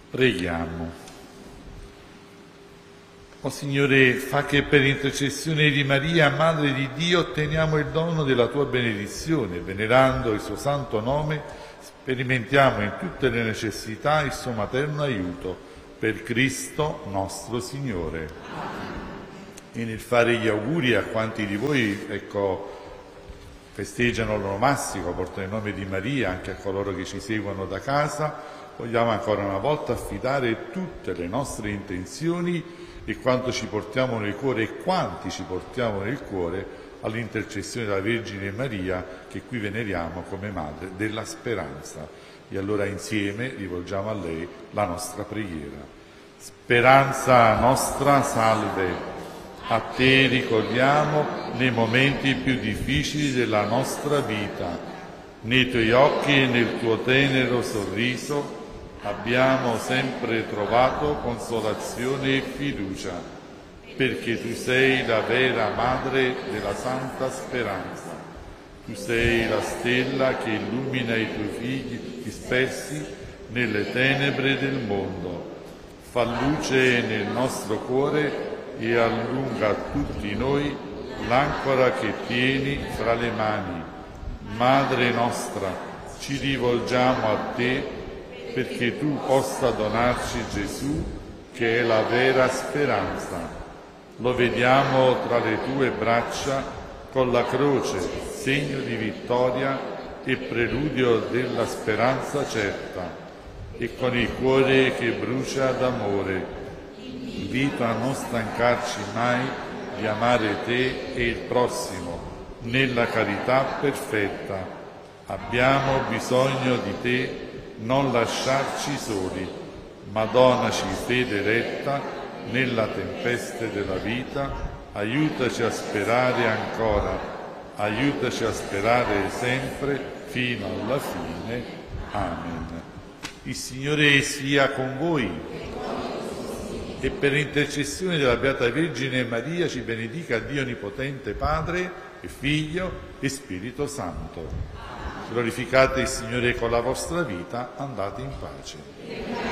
Preghiamo. O Signore, fa che per intercessione di Maria, Madre di Dio, otteniamo il dono della Tua benedizione. Venerando il Suo santo nome, sperimentiamo in tutte le necessità il Suo materno aiuto. Per Cristo nostro Signore. E nel fare gli auguri a quanti di voi, festeggiano l'onomastico, portano il nome di Maria, anche a coloro che ci seguono da casa, vogliamo ancora una volta affidare tutte le nostre intenzioni e quanto ci portiamo nel cuore e quanti ci portiamo nel cuore all'intercessione della Vergine Maria, che qui veneriamo come Madre della Speranza. E allora insieme rivolgiamo a lei la nostra preghiera. Speranza nostra, salve. A te ricordiamo nei momenti più difficili della nostra vita. Nei tuoi occhi e nel tuo tenero sorriso abbiamo sempre trovato consolazione e fiducia, perché tu sei la vera Madre della Santa Speranza. Tu sei la stella che illumina i tuoi figli dispersi nelle tenebre del mondo. Fa luce nel nostro cuore e allunga a tutti noi l'ancora che tieni fra le mani. Madre nostra, ci rivolgiamo a te perché tu possa donarci Gesù, che è la vera speranza. Lo vediamo tra le tue braccia con la croce, segno di vittoria e preludio della speranza certa, e con il cuore che brucia d'amore. Invita a non stancarci mai di amare te e il prossimo nella carità perfetta. Abbiamo bisogno di te, non lasciarci soli, ma donaci fede retta nella tempeste della vita, aiutaci a sperare ancora, aiutaci a sperare sempre fino alla fine. Amen. Il Signore sia con voi. E per intercessione della Beata Vergine Maria ci benedica Dio Onnipotente, Padre e Figlio e Spirito Santo. Glorificate il Signore con la vostra vita, andate in pace.